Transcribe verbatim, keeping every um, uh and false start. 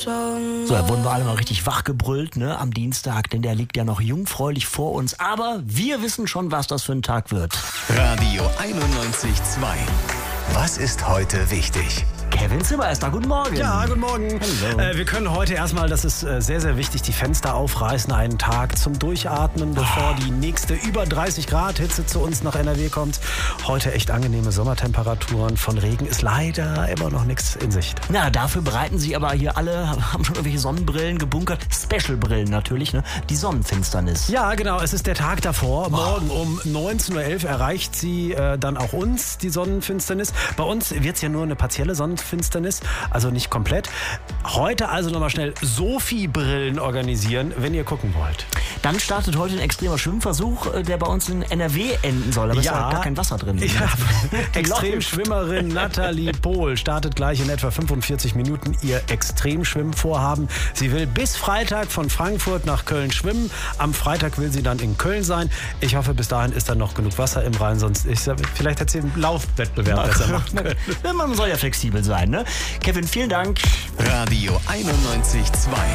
So, da wurden wir alle mal richtig wachgebrüllt, ne, am Dienstag, denn der liegt ja noch jungfräulich vor uns. Aber wir wissen schon, was das für ein Tag wird. Radio einundneunzig Komma zwei. Was ist heute wichtig? Kevin Zimmerester, guten Morgen. Ja, guten Morgen. Äh, wir können heute erstmal, das ist äh, sehr, sehr wichtig, die Fenster aufreißen, einen Tag zum Durchatmen, bevor die nächste über dreißig Grad Hitze zu uns nach N R W kommt. Heute echt angenehme Sommertemperaturen. Von Regen ist leider immer noch nichts in Sicht. Na, dafür bereiten sie aber hier alle, haben schon irgendwelche Sonnenbrillen gebunkert. Special-Brillen natürlich, ne? Die Sonnenfinsternis. Ja, genau, es ist der Tag davor. Morgen um neunzehn Uhr elf erreicht sie äh, dann auch uns, die Sonnenfinsternis. Bei uns wird es ja nur eine partielle Sonnenfinsternis. Finsternis, also nicht komplett. Heute also nochmal schnell Sophie-Brillen organisieren, wenn ihr gucken wollt. Dann startet heute ein extremer Schwimmversuch, der bei uns in N R W enden soll. Aber es ja, ist gar kein Wasser drin. Ja, Extremschwimmerin Nathalie Pohl startet gleich in etwa fünfundvierzig Minuten ihr Extremschwimmvorhaben. Sie will bis Freitag von Frankfurt nach Köln schwimmen. Am Freitag will sie dann in Köln sein. Ich hoffe, bis dahin ist dann noch genug Wasser im Rhein, sonst ist, vielleicht hat sie einen Laufwettbewerb besser machen können. Man soll ja flexibel sein, ne? Kevin, vielen Dank. Radio einundneunzig Komma zwei.